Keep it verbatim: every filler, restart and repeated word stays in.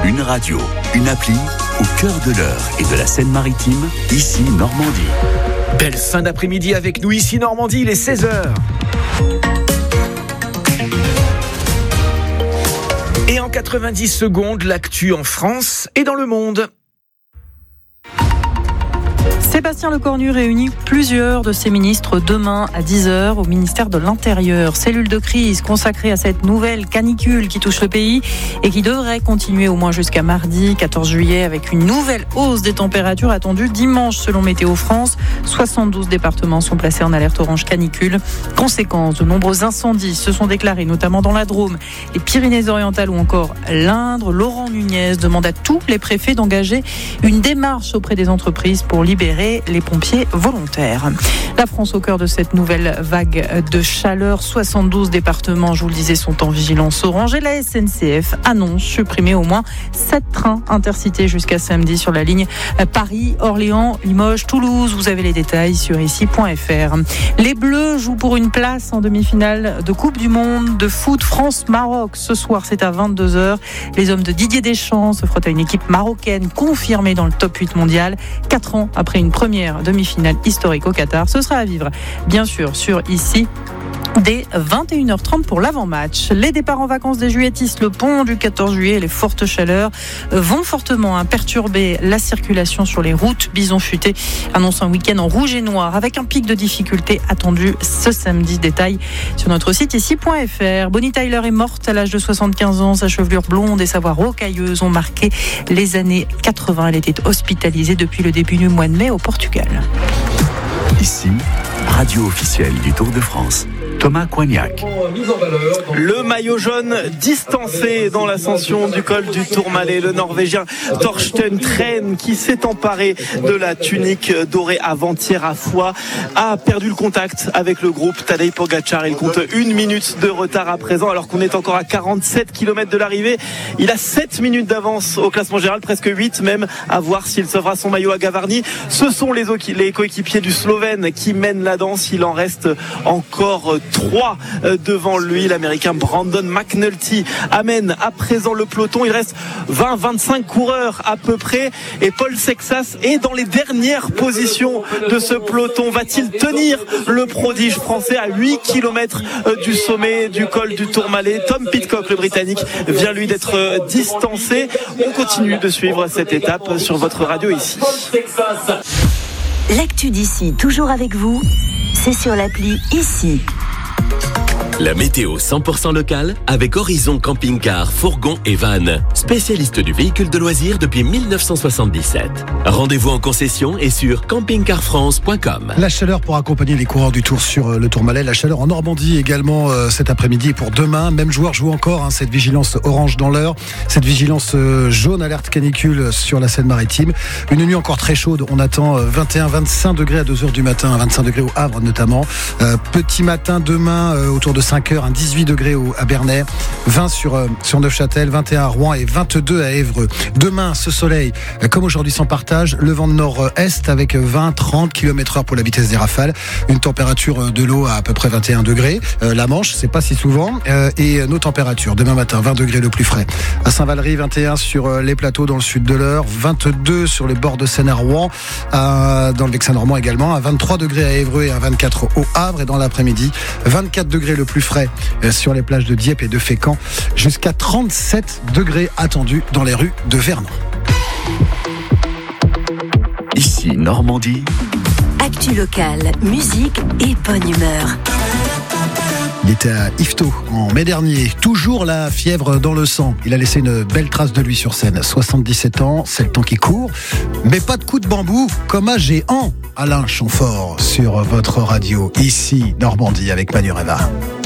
Une radio, une appli, au cœur de l'Eure et de la Seine-Maritime, ici Normandie. Belle fin d'après-midi avec nous ici Normandie, il est seize heures. Et en quatre-vingt-dix secondes, l'actu en France et dans le monde. Sébastien Lecornu réunit plusieurs de ses ministres demain à dix heures au ministère de l'Intérieur. Cellule de crise consacrée à cette nouvelle canicule qui touche le pays et qui devrait continuer au moins jusqu'à mardi quatorze juillet avec une nouvelle hausse des températures attendue dimanche selon Météo France. soixante-douze départements sont placés en alerte orange canicule. Conséquence, de nombreux incendies se sont déclarés, notamment dans la Drôme, les Pyrénées-Orientales ou encore l'Indre. Laurent Nunez demande à tous les préfets d'engager une démarche auprès des entreprises pour libérer les pompiers volontaires. La France au cœur de cette nouvelle vague de chaleur. soixante-douze départements, je vous le disais, sont en vigilance orange et la S N C F annonce supprimer au moins sept trains intercités jusqu'à samedi sur la ligne Paris, Orléans, Limoges, Toulouse. Vous avez les détails sur ici point f r. Les Bleus jouent pour une place en demi-finale de Coupe du Monde de foot France-Maroc. Ce soir, c'est à vingt-deux heures. Les hommes de Didier Deschamps se frottent à une équipe marocaine confirmée dans le top huit mondial. Quatre ans après une première demi-finale historique au Qatar. Ce sera à vivre, bien sûr, sur ici. Dès vingt et une heures trente pour l'avant-match. Les départs en vacances des juilletistes, le pont du quatorze juillet et les fortes chaleurs vont fortement perturber la circulation sur les routes. Bison Futé annonce un week-end en rouge et noir avec un pic de difficulté attendu ce samedi. Détail sur notre site ici point f r. Bonnie Tyler est morte à l'âge de soixante-quinze ans. Sa chevelure blonde et sa voix rocailleuse ont marqué les années quatre-vingts. Elle était hospitalisée depuis le début du mois de mai au Portugal. Ici, radio officielle du Tour de France. Thomas Coignac. Le maillot jaune distancé dans l'ascension du col du Tourmalet. Le Norvégien Torsten Tren, qui s'est emparé de la tunique dorée avant-hier à Foix, a perdu le contact avec le groupe Tadej Pogacar. Il compte une minute de retard à présent, alors qu'on est encore à quarante-sept kilomètres de l'arrivée. Il a sept minutes d'avance au classement général, presque huit même, à voir s'il sauvera son maillot à Gavarnie. Ce sont les, les coéquipiers du Slovène qui mènent la danse. Il en reste encore trois devant lui. L'Américain Brandon McNulty amène à présent le peloton. Il reste vingt à vingt-cinq coureurs à peu près et Paul Sexas est dans les dernières positions de ce peloton. Va-t-il tenir le prodige français à huit kilomètres du sommet du col du Tourmalet? Tom Pidcock, le Britannique, vient lui d'être distancé. On continue de suivre cette étape sur votre radio ici. L'actu d'ici, toujours avec vous, c'est sur l'appli ici. La météo cent pour cent locale avec Horizon Camping-Car, Fourgon et Van, spécialiste du véhicule de loisirs depuis dix-neuf cent soixante-dix-sept. Rendez-vous en concession et sur camping car france point com. La chaleur pour accompagner les coureurs du Tour sur le Tourmalet. La chaleur en Normandie également euh, cet après-midi et pour demain. Même joueur joue encore hein, cette vigilance orange dans l'heure, cette vigilance euh, jaune alerte canicule sur la Seine-Maritime. Une nuit encore très chaude. On attend euh, vingt et un à vingt-cinq degrés à deux heures du matin, vingt-cinq degrés au Havre notamment. Euh, petit matin demain euh, autour de cinq heures, un dix-huit degrés au, à Bernay, vingt sur, euh, sur Neufchâtel, vingt et un à Rouen et vingt-deux à Évreux. Demain, ce soleil, euh, comme aujourd'hui, sans partage, le vent de nord-est avec vingt à trente kilomètres heure pour la vitesse des rafales, une température de l'eau à à peu près vingt et un degrés. Euh, la Manche, c'est pas si souvent. Euh, et nos températures, demain matin, vingt degrés le plus frais. À Saint-Valery, vingt et un sur euh, les plateaux dans le sud de l'Eure, vingt-deux sur les bords de Seine à Rouen, à, dans le Vexin normand également, à vingt-trois degrés à Évreux et à vingt-quatre au Havre. Et dans l'après-midi, vingt-quatre degrés le plus frais sur les plages de Dieppe et de Fécamp, jusqu'à trente-sept degrés attendus dans les rues de Vernon. Ici Normandie. Actu locale, musique et bonne humeur. Il était à Yvetot en mai dernier, toujours la fièvre dans le sang. Il a laissé une belle trace de lui sur scène. soixante-dix-sept ans, c'est le temps qui court, mais pas de coup de bambou comme à Géant. Alain Chamfort sur votre radio, ici Normandie avec Manu Reva.